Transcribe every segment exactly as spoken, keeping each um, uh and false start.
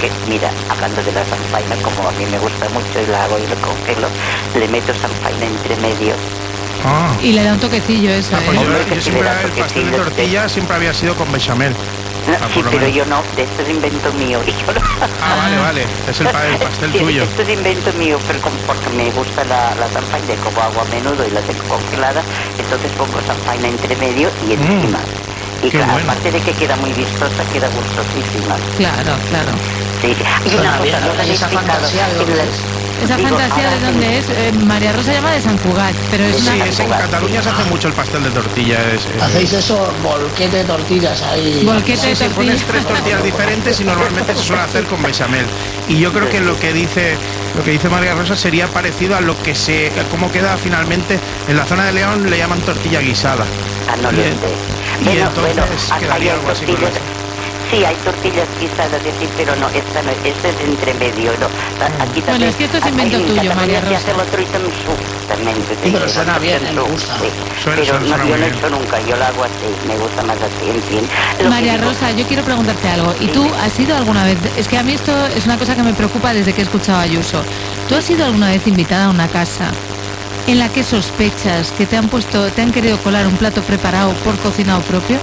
porque, mira, hablando de la sanfaina, como a mí me gusta mucho y la hago y lo congelo, le meto sanfaina entre medio. Ah. Y le da un toquecillo eso, Ah, pues ¿eh? yo, Hombre, que yo sí siempre le da el pastel de toquecillos, tortilla siempre había sido con bechamel. No, Ah, sí, por lo pero menos. yo no, de esto es invento mío. Y yo no. Ah, vale, vale. Es el, pa- el pastel Sí, tuyo. esto es invento mío, pero como porque me gusta la, la sanfaina, como hago a menudo y la tengo congelada, entonces pongo sanfaina entre medio y encima. Mm, y qué claro, bueno. aparte de que queda muy vistosa, queda gustosísima. Claro, claro. Sí, sí. Y Suena una cosa, bien, no ¿no? os habéis Esa fijado fantasía, ¿de en dónde las- es? Esa digo, fantasía ahora de dónde en- es, eh, María Rosa llama de San Cugat, pero es Sí, una... es en Cataluña se hace mucho el pastel de tortilla. Es, es- Hacéis eso, volquete de tortillas ahí. Volquete Sí, de sí, tortilla. pones tres tortillas diferentes y normalmente se suele hacer con bechamel. Y yo creo que lo que dice lo que dice María Rosa sería parecido a lo que se cómo queda finalmente en la zona de León, le llaman tortilla guisada. Ah, no Y lo en- sé. y Bueno, entonces bueno, acá quedaría hay algo así con tortillas. las- Sí, hay tortillas guisadas, decir, pero no, esta no, esta es entre medio, no. Aquí también, Bueno, es que esto es aquí invento en tuyo, Cataluña María se Rosa. hace lo truito en su, también. Sí, pero suena bien, en me su, gusta. sí. Suena- Pero suena- no, suena yo muy no he bien. hecho nunca, yo lo hago así, me gusta más así, en fin. Lo que María digo- Rosa, yo quiero preguntarte algo. ¿Y tú Dime. has ido alguna vez? Es que a mí esto es una cosa que me preocupa desde que he escuchado a Ayuso. ¿Tú has sido alguna vez invitada a una casa en la que sospechas que te han puesto, te han querido colar un plato preparado por cocinado propio?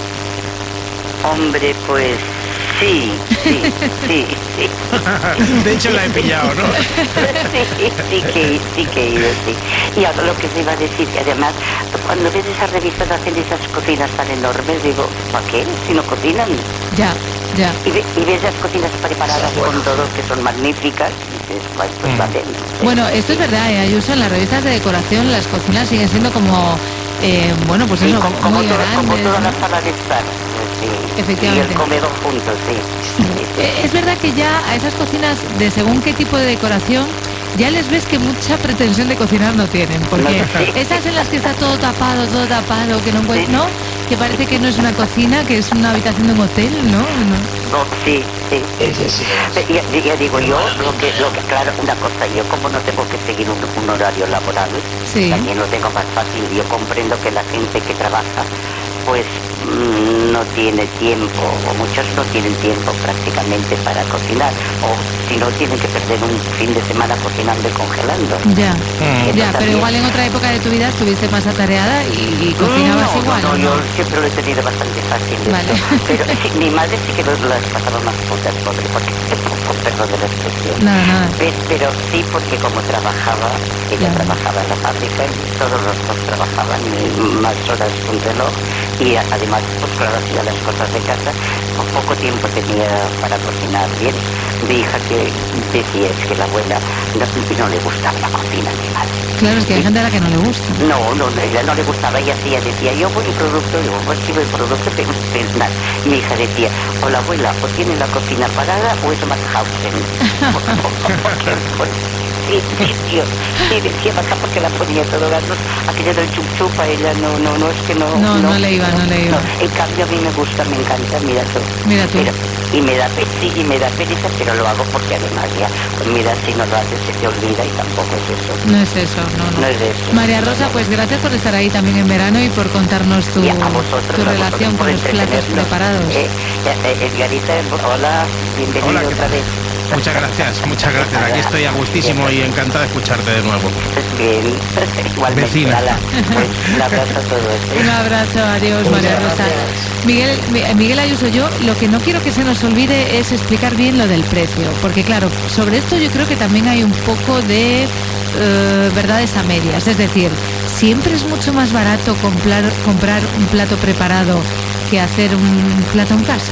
Hombre, pues sí, sí, sí, sí. De hecho la he pillado, ¿no? sí, sí que, sí que he ido, sí. Y ahora lo que te iba a decir, que además, cuando ves esas revistas hacen esas cocinas tan enormes, digo, ¿para qué? Si no cocinan. Ya, ya. Y, ve- y ves las cocinas preparadas Bueno. con todo, que son magníficas, y dices, "Ay, pues Mm. vale". Bueno, esto es verdad, ¿eh, Ayuso? En las revistas de decoración las cocinas siguen siendo como, eh, bueno, pues Sí, eso, como, como muy toda, como grandes, toda la ¿no? sala de estar. pues sí. Efectivamente. Y el comedor juntos, sí. Sí, sí. Eh, Es verdad que ya a esas cocinas, de según qué tipo de decoración, ya les ves que mucha pretensión de cocinar no tienen, porque No, sí. esas en las que está todo tapado, todo tapado, que no puedes, Sí. ¿no? Que parece que no es una cocina, que es una habitación de un hotel, ¿no? No. No, sí, sí. Sí, sí, sí. Eh, Ya, ya digo yo, lo que, lo que, claro, una cosa, yo como no tengo que seguir un, un horario laboral, Sí. también lo tengo más fácil. Yo comprendo que la gente que trabaja, pues mm, no tiene tiempo, o muchos no tienen tiempo prácticamente para cocinar, o si no tienen que perder un fin de semana cocinando y congelando. Ya, Mm. ya, pero también. igual en otra época de tu vida estuviste más atareada y, y cocinabas no, igual, no, ¿o no, no? yo siempre lo he tenido bastante fácil. de Vale. hecho. Pero sí, mi madre sí que nos las pasaba más putas, pobre, porque, con perdón de la expresión. Nada, nada. Ve- Pero sí, porque como trabajaba, ella Claro. trabajaba en la fábrica, y todos los dos trabajaban y más horas que un reloj, y a- además, pues claro, hacía las cosas de casa, con poco tiempo tenía para cocinar bien. Mi hija que decía es que la abuela no, no le gustaba la cocina, mi madre. Claro, es que hay gente a la que no le gusta. No, no, no, ella no le gustaba, ella hacía, decía, yo voy producto, yo voy el producto, pero pero nada. Mi hija decía, o la abuela o tiene la cocina parada o es Mauthausen. Porque, pues, sí, sí, tío, sí, decía acá porque la ponía todo ganos, aquella del chup chup a ella no, no, no, es que no. No, no le iba, no le iba. En cambio a mí me gusta, me encanta, mira tú. Mira tú. Pero- y me da pereza, sí, y me da pereza, pero lo hago porque además ya, mira, si no lo haces se te olvida y tampoco es eso. No es eso, no, no. No es eso. María Rosa, pues gracias por estar ahí también en verano y por contarnos tu, Y a vosotros, tu a relación vosotros con por los platos entretenernos. preparados. Eh, eh, eh, Edgarita, hola, bienvenido Hola, ¿qué otra tal? vez. Muchas gracias, muchas gracias. Aquí estoy a gustísimo y encantado de escucharte de nuevo. Bien, igualmente. Vecina. Ala, pues, un abrazo a todos. ¿eh? Un abrazo, adiós Muchas María Rosa. gracias. Miguel, Mi- Miguel Ayuso, yo lo que no quiero que se nos olvide es explicar bien lo del precio, porque claro, sobre esto yo creo que también hay un poco de eh, verdades a medias, es decir, siempre es mucho más barato comprar, comprar un plato preparado que hacer un plato en casa.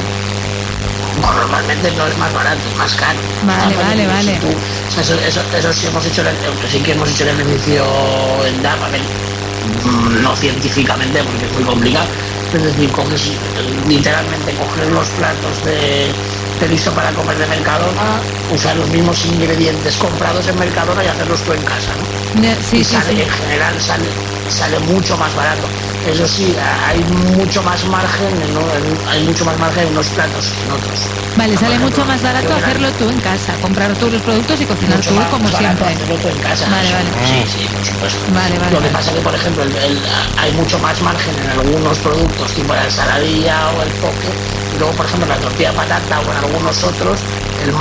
No, normalmente no es más barato, es más caro. Vale, Ah, vale, si vale. tú- o sea, eso, eso, eso sí hemos hecho, el, sí que hemos hecho el ejercicio en D A P, a ver, mm, no científicamente porque es muy complicado, es decir, coges, eh, literalmente coges los platos de, de listo para comer de Mercadona, usar los mismos ingredientes comprados en Mercadona y hacerlos tú en casa, ¿no? Ya, Sí, y sí, sale, sí. en general sale, sale mucho más barato. Eso sí, hay mucho más margen, ¿no? Hay mucho más margen en unos platos que en otros. Vale, Por sale ejemplo, mucho más barato yo creo- hacerlo tú en casa, comprar todos los productos y cocinar mucho tú más como barato siempre. hacerlo tú en casa. Vale, vale. Sí, sí, por supuesto. Vale, vale, Lo que vale. pasa es que, por ejemplo, el- el- hay mucho más margen en algunos productos, tipo la ensaladilla o el poke, y luego, por ejemplo, la tortilla de patata o en algunos otros,